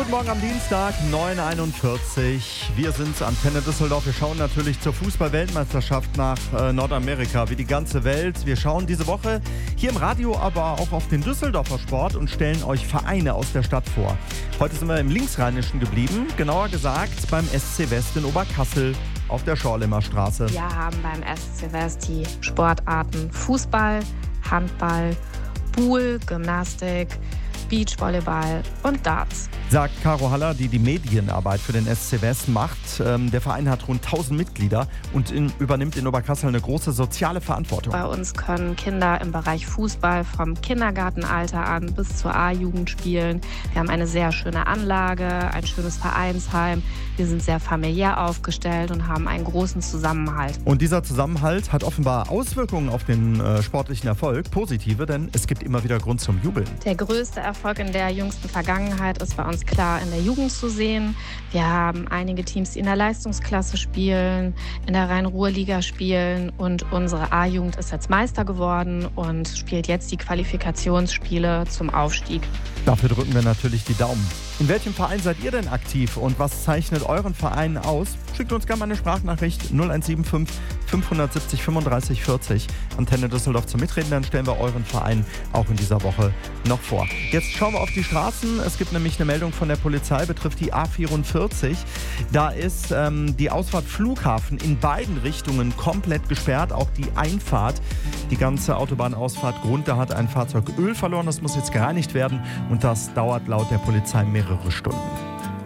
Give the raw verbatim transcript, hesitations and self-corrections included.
Guten Morgen am Dienstag, neun Uhr einundvierzig. Wir sind Antenne Düsseldorf. Wir schauen natürlich zur Fußball-Weltmeisterschaft nach äh, Nordamerika, wie die ganze Welt. Wir schauen diese Woche hier im Radio, aber auch auf den Düsseldorfer Sport und stellen euch Vereine aus der Stadt vor. Heute sind wir im Linksrheinischen geblieben, genauer gesagt beim S C West in Oberkassel auf der Schorlemer Straße. Wir haben beim S C West die Sportarten Fußball, Handball, Pool, Gymnastik, Beachvolleyball und Darts. Sagt Caro Haller, die die Medienarbeit für den S C West macht. Ähm, der Verein hat rund tausend Mitglieder und in, übernimmt in Oberkassel eine große soziale Verantwortung. Bei uns können Kinder im Bereich Fußball vom Kindergartenalter an bis zur A-Jugend spielen. Wir haben eine sehr schöne Anlage, ein schönes Vereinsheim. Wir sind sehr familiär aufgestellt und haben einen großen Zusammenhalt. Und dieser Zusammenhalt hat offenbar Auswirkungen auf den äh, sportlichen Erfolg, positive, denn es gibt immer wieder Grund zum Jubeln. Der größte Erfolg in der jüngsten Vergangenheit ist bei uns klar in der Jugend zu sehen. Wir haben einige Teams, die in der Leistungsklasse spielen, in der Rhein-Ruhr-Liga spielen und unsere A-Jugend ist jetzt Meister geworden und spielt jetzt die Qualifikationsspiele zum Aufstieg. Dafür drücken wir natürlich die Daumen. In welchem Verein seid ihr denn aktiv und was zeichnet euren Verein aus? Schickt uns gerne mal eine Sprachnachricht null eins sieben fünf fünf sieben null fünfunddreißig vierzig. Antenne Düsseldorf zum Mitreden, dann stellen wir euren Verein auch in dieser Woche noch vor. Jetzt schauen wir auf die Straßen. Es gibt nämlich eine Meldung von der Polizei, betrifft die A vierundvierzig. Da ist ähm, die Ausfahrt Flughafen in beiden Richtungen komplett gesperrt, auch die Einfahrt. Die ganze Autobahnausfahrt Grund, da hat ein Fahrzeug Öl verloren. Das muss jetzt gereinigt werden und das dauert laut der Polizei mehrere Stunden.